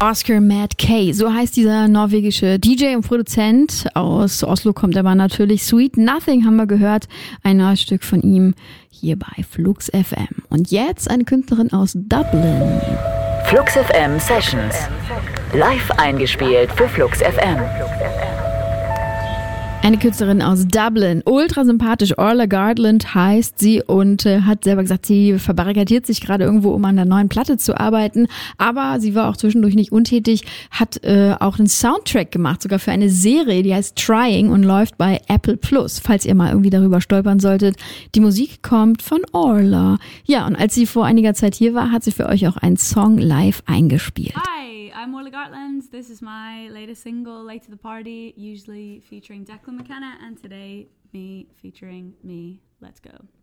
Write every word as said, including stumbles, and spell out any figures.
Oscar Matt Kay, so heißt dieser norwegische D J und Produzent. Aus Oslo kommt aber natürlich. Sweet Nothing haben wir gehört, ein neues Stück von ihm hier bei Flux F M. Und jetzt eine Künstlerin aus Dublin. Flux F M Sessions, live eingespielt für Flux F M. Eine Künstlerin aus Dublin, ultra sympathisch, Orla Gartland heißt sie und äh, hat selber gesagt, sie verbarrikadiert sich gerade irgendwo, um an der neuen Platte zu arbeiten, aber sie war auch zwischendurch nicht untätig, hat äh, auch einen Soundtrack gemacht, sogar für eine Serie, die heißt Trying und läuft bei Apple Plus, falls ihr mal irgendwie darüber stolpern solltet. Die Musik kommt von Orla. Ja, und als sie vor einiger Zeit hier war, hat sie für euch auch einen Song live eingespielt. Hi, I'm Orla Gartland. This is my latest single, Late to the Party, usually featuring Declan McKenna, and today me featuring me. Let's go.